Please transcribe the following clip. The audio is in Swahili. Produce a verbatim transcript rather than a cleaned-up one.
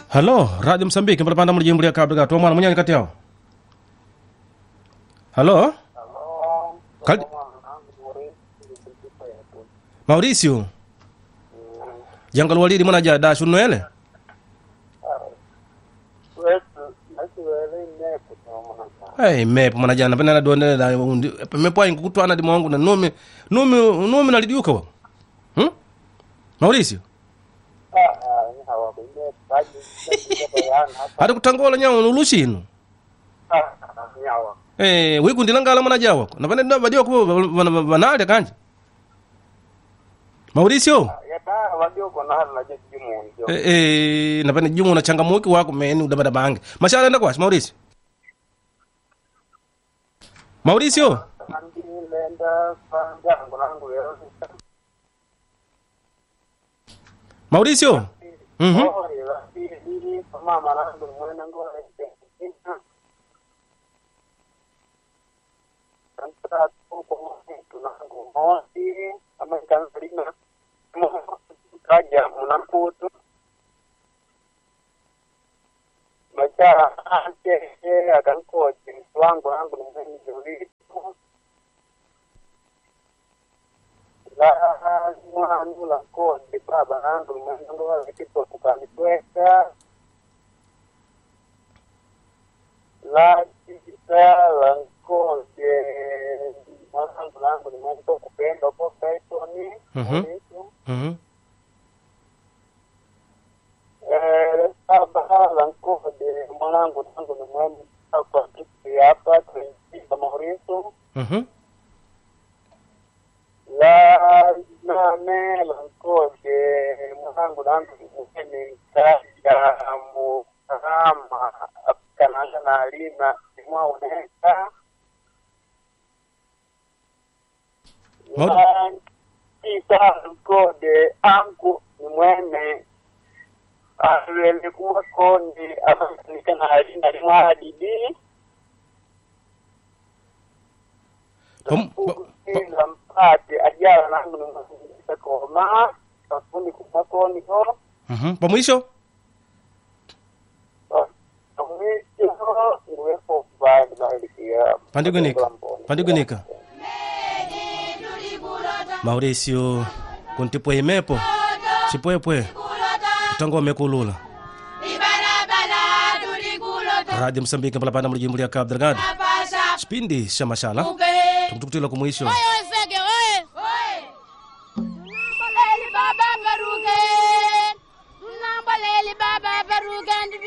Halo, Radio Msambiki mpala panda muli ya Cabo Delgado. Mwana munyani kati yao. Halo? Kali... Mauricio. Jangal walidi mwana ja dashu noele? Hey, mepo mwana jana pena na duonele da mepo wa inkukutu ana di mwangu na numi numi numi na lidiuka wa. Hmm? Mauricio. Hadi kutangola nyawo nulushi ino. Eh, wiku ndilangala mwana jawa. Na pena ndio badio ko banale kanje. Mauricio. Eh eh na pena jumu na changamoki wako meni udabada bange. Mashala enda kwa Mauricio. Mauricio. Mauricio. Mhm. Macha ante akan ko wangu wangu ni mzuri la mwangu la ko de baba wangu mwangu wa kitu kukanipweka la kisa la ko de mwangu wangu ni mwangu kupenda kwa kaito ni Mhm. Mhm. eh baba langu de mwanangu tangu ni mwema kwa kitu hapa kwa Mauricio. Mhm. La na me langu de mwanangu tangu ni kaja mu kama kananga na alima mwa uneka la kisa langu de angu ni mweme alele kuma kondi amanika na alina ni mwadidi Pom ila mpate ajala nangu ni mwasisa koma kafundi kuma kondi ko Mhm. Pomwisho? mwisho nguwepo kubali bali kia Pandigunika. Pandigunika. Mauricio kuntipo imepo. Chipwepwe. Tango mekulula. Radio Msambiki mpala panda muli ya Cabo Delgado. Spindi shamashala. Tukutukutila kumwisho.